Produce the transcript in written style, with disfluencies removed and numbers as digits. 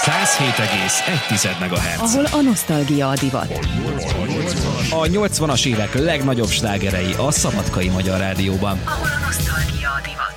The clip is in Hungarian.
107,1 MHz. Ahol a nosztalgia a divat. A 80-as évek legnagyobb slágerei a Szabadkai Magyar Rádióban. Ahol a nosztalgia a divat.